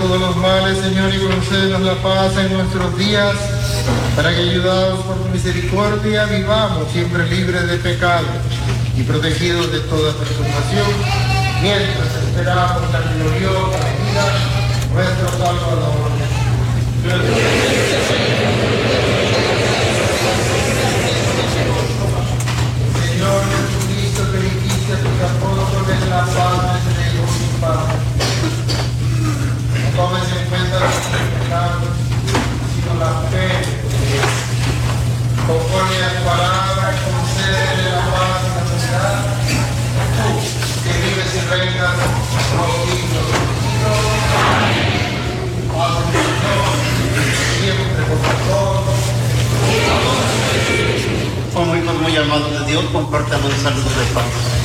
todos los males, Señor, y concédenos la paz en nuestros días, para que, ayudados por tu misericordia, vivamos siempre libres de pecado y protegidos de toda perturbación, mientras esperamos la gloriosa venida de nuestro Salvador. Señor Jesucristo, que dijiste a tus apóstoles la paz entre ellos y paz. No tomes en cuenta los pecados, sino la fe. Conforme a tu palabra, concédele la paz y la unidad. Tú, que vives y reinas por los siglos de los siglos. Paz en el Señor, siempre por todos. Como hijos muy amados de Dios, compártanos saludos de paz.